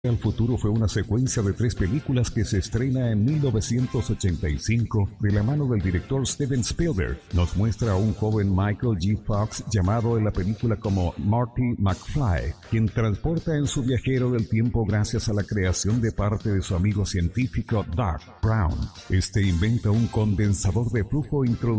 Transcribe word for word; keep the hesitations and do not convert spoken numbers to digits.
al futuro fue una secuencia de tres películas que se estrena en mil novecientos ochenta y cinco de la mano del director Steven Spielberg. Nos muestra a un joven Michael J. Fox llamado en la película como Marty McFly, quien transporta en su viajero del tiempo gracias a la creación de parte de su amigo científico Doc Brown. Este inventa un condensador de flujo introducido